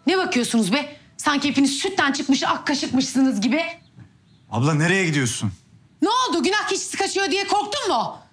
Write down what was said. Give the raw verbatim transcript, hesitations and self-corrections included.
Ne bakıyorsunuz be? Sanki hepiniz sütten çıkmış ak kaşıkmışsınız gibi. Abla nereye gidiyorsun? Ne oldu? Günah keçisi kaçıyor diye korktun mu?